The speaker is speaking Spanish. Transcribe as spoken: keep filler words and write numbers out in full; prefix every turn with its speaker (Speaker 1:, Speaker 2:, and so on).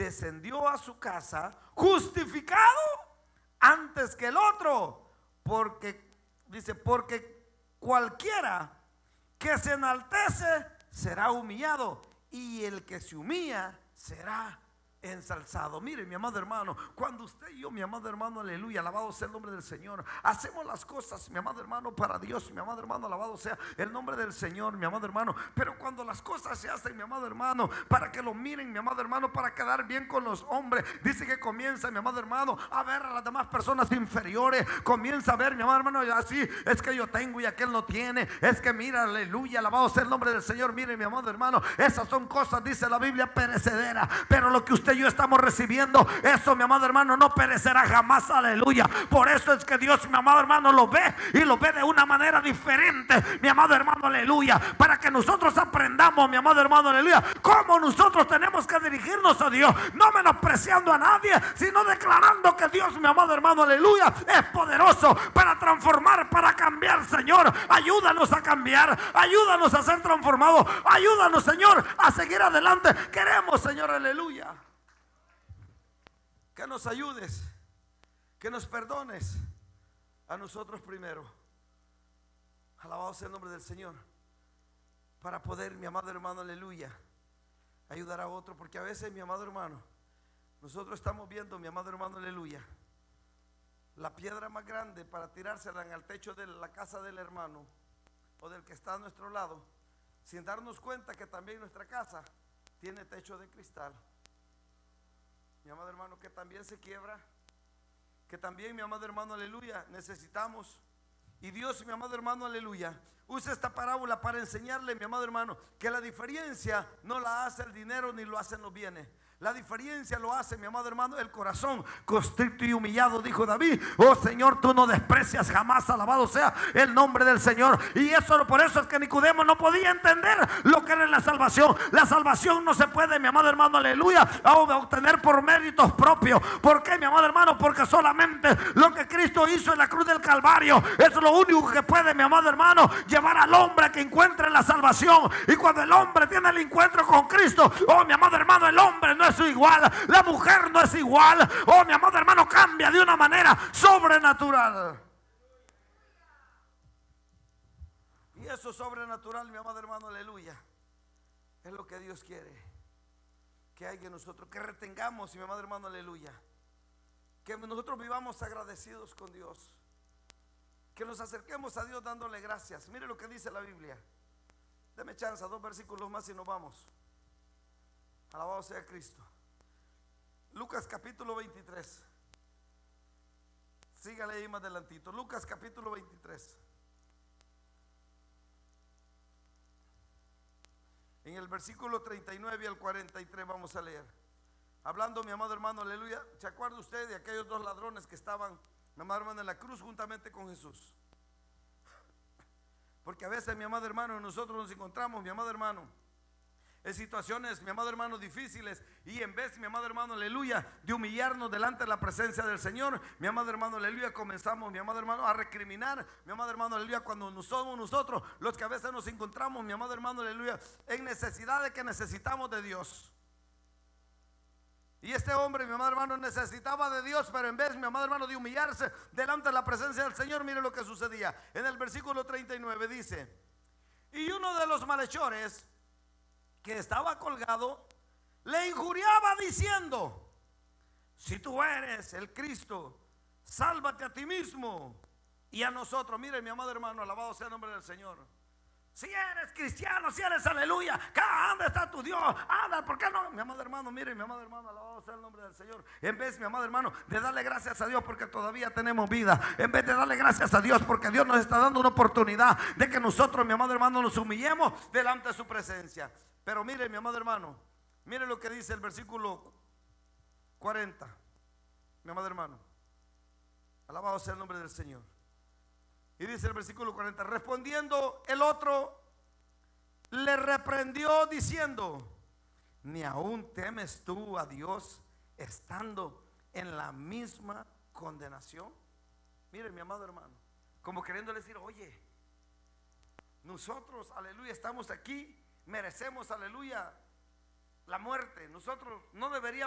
Speaker 1: descendió a su casa justificado antes que el otro, porque dice, porque cualquiera que se enaltece será humillado, y el que se humilla será ensalzado. Mire, mi amado hermano, cuando usted y yo, mi amado hermano, aleluya, alabado sea el nombre del Señor, hacemos las cosas, mi amado hermano, para Dios, mi amado hermano, alabado sea el nombre del Señor, mi amado hermano. Pero cuando las cosas se hacen, mi amado hermano, para que lo miren, mi amado hermano, para quedar bien con los hombres, dice que comienza, mi amado hermano, a ver a las demás personas inferiores, comienza a ver, mi amado hermano, y así es que yo tengo y aquel no tiene, es que mira, aleluya, alabado sea el nombre del Señor. Mire, mi amado hermano, esas son cosas, dice la Biblia, perecederas, pero lo que usted y yo estamos recibiendo, eso, mi amado hermano, no perecerá jamás, aleluya. Por eso es que Dios, mi amado hermano, lo ve y lo ve de una manera diferente, mi amado hermano, aleluya, para que nosotros aprendamos, mi amado hermano, aleluya, cómo nosotros tenemos que dirigirnos a Dios, no menospreciando a nadie, sino declarando que Dios, mi amado hermano, aleluya, es poderoso para transformar, para cambiar. Señor, ayúdanos a cambiar, ayúdanos a ser transformados, ayúdanos, Señor, a seguir adelante. Queremos, Señor, aleluya, que nos ayudes, que nos perdones a nosotros primero. Alabado sea el nombre del Señor, para poder, mi amado hermano, aleluya, ayudar a otro. Porque a veces, mi amado hermano, nosotros estamos viendo, mi amado hermano, aleluya, la piedra más grande para tirársela en el techo de la casa del hermano o del que está a nuestro lado, sin darnos cuenta que también nuestra casa tiene techo de cristal, mi amado hermano, que también se quiebra, que también, mi amado hermano, aleluya, necesitamos. Y Dios, mi amado hermano, aleluya, usa esta parábola para enseñarle, mi amado hermano, que la diferencia no la hace el dinero ni lo hacen los bienes. La diferencia lo hace, mi amado hermano, el corazón constricto y humillado, dijo David. Oh Señor, tú no desprecias jamás, alabado sea el nombre del Señor. Y eso, por eso es que Nicodemo no podía entender lo que era la salvación. La salvación no se puede, mi amado hermano, aleluya, obtener por méritos propios. ¿Por qué, mi amado hermano? Porque solamente lo que Cristo hizo en la cruz del Calvario es lo único que puede, mi amado hermano, llevar al hombre a que encuentre la salvación. Y cuando el hombre tiene el encuentro con Cristo, oh mi amado hermano, el hombre no es igual, la mujer no es igual, oh mi amado hermano, cambia de una manera sobrenatural. Y eso sobrenatural, mi amado hermano, aleluya, es lo que Dios quiere que haya en nosotros, que retengamos, mi amado hermano, aleluya, que nosotros vivamos agradecidos con Dios, que nos acerquemos a Dios dándole gracias. Mire lo que dice la Biblia. Deme chance, dos versículos más y nos vamos. Alabado sea Cristo. Lucas capítulo veintitrés. Sígale ahí más adelantito. Lucas capítulo veintitrés. En el versículo treinta y nueve al cuarenta y tres vamos a leer. Hablando, mi amado hermano, aleluya, ¿se acuerda usted de aquellos dos ladrones que estaban, mi amado hermano, en la cruz juntamente con Jesús? Porque a veces, mi amado hermano, nosotros nos encontramos, mi amado hermano, en situaciones, mi amado hermano, difíciles, y en vez, mi amado hermano, aleluya, de humillarnos delante de la presencia del Señor, mi amado hermano, aleluya, comenzamos, mi amado hermano, a recriminar, mi amado hermano, aleluya, cuando no somos nosotros los que a veces nos encontramos, mi amado hermano, aleluya, en necesidad de que necesitamos de Dios. Y este hombre, mi amado hermano, necesitaba de Dios, pero en vez, mi amado hermano, de humillarse delante de la presencia del Señor, mire lo que sucedía. En el versículo treinta y nueve dice: y uno de los malhechores que estaba colgado le injuriaba diciendo: si tú eres el Cristo, sálvate a ti mismo y a nosotros. Mire, mi amado hermano, alabado sea el nombre del Señor. Si eres cristiano, si eres aleluya, ¿dónde está tu Dios? Anda, ¿por qué no? Mi amado hermano, mire, mi amado hermano, alabado sea el nombre del Señor. En vez, mi amado hermano, de darle gracias a Dios porque todavía tenemos vida, en vez de darle gracias a Dios porque Dios nos está dando una oportunidad de que nosotros, mi amado hermano, nos humillemos delante de su presencia. Pero mire, mi amado hermano, mire lo que dice el versículo cuarenta, mi amado hermano, alabado sea el nombre del Señor. Y dice el versículo cuarenta: respondiendo el otro, le reprendió diciendo: ¿ni aún temes tú a Dios estando en la misma condenación? Mire, mi amado hermano, como queriendo decir: oye, nosotros, aleluya, estamos aquí, merecemos, aleluya, la muerte. Nosotros no deberíamos